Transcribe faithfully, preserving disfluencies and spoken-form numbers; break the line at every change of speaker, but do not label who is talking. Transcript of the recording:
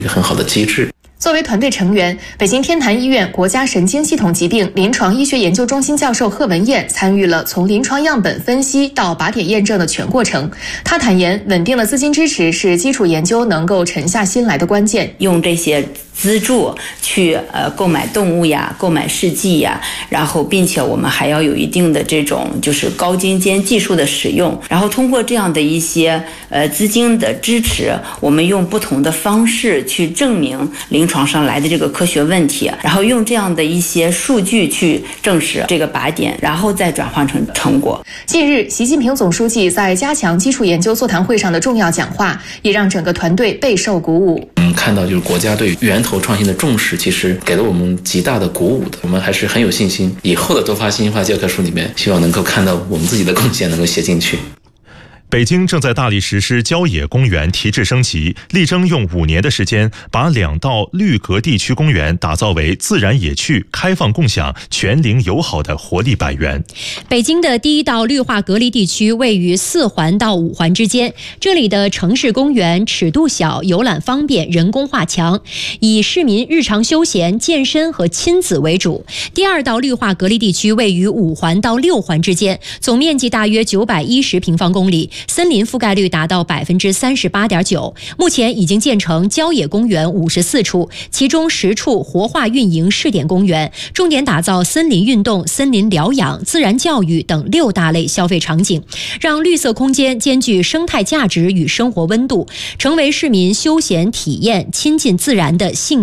一个很好的机制。
作为团队成员，北京天坛医院国家神经系统疾病临床医学研究中心教授贺文彦参与了从临床样本分析到靶点验证的全过程。他坦言，稳定的资金支持是基础研究能够沉下心来的关键。
用这些资助去呃购买动物呀，购买试剂呀，然后并且我们还要有一定的这种就是高精尖技术的使用，然后通过这样的一些呃资金的支持，我们用不同的方式去证明临床上来的这个科学问题，然后用这样的一些数据去证实这个靶点，然后再转换成成果。
近日，习近平总书记在加强基础研究座谈会上的重要讲话，也让整个团队备受鼓舞。
嗯，看到就是国家对源头创新的重视，其实给了我们极大的鼓舞的。我们还是很有信心，以后的多发新化教科书里面，希望能够看到我们自己的贡献能够写进去。
北京正在大力实施郊野公园提质升级，力争用五年的时间把两道绿革地区公园打造为自然野趣、开放共享、全龄友好的活力百园。
北京的第一道绿化隔离地区位于四环到五环之间，这里的城市公园尺度小、游览方便、人工化强，以市民日常休闲、健身和亲子为主。第二道绿化隔离地区位于五环到六环之间，总面积大约九百一十平方公里。森林覆盖率达到百分之三十八点九，目前已经建成郊野公园五十四处，其中十处活化运营试点公园，重点打造森林运动、森林疗养、自然教育等六大类消费场景，让绿色空间兼具生态价值与生活温度，成为市民休闲体验、亲近自然的幸